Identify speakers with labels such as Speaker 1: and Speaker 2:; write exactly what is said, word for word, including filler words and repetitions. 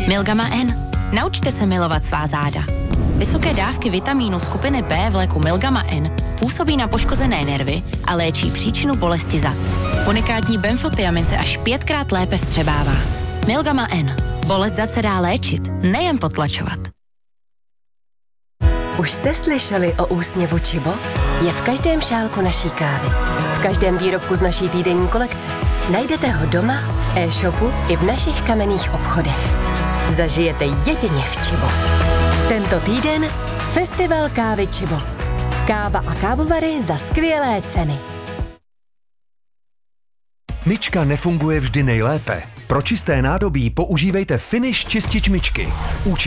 Speaker 1: Milgama N. Naučte se milovat svá záda. Vysoké dávky vitamínu skupiny B v léku Milgama N působí na poškozené nervy a léčí příčinu bolesti zad. Unikátní benfotiamin se až pětkrát lépe vstřebává. Milgama N. Bolest zad se dá léčit, nejen potlačovat.
Speaker 2: Už jste slyšeli o úsměvu Čibo? Je v každém šálku naší kávy. V každém výrobku z naší týdenní kolekce. Najdete ho doma, v e-shopu i v našich kamenných obchodech. Zažijete jedině v Čibo. Tento týden Festival kávy Čibo. Káva a kávovary za skvělé ceny.
Speaker 3: Myčka nefunguje vždy nejlépe. Pro čisté nádobí používejte Finish čistič myčky.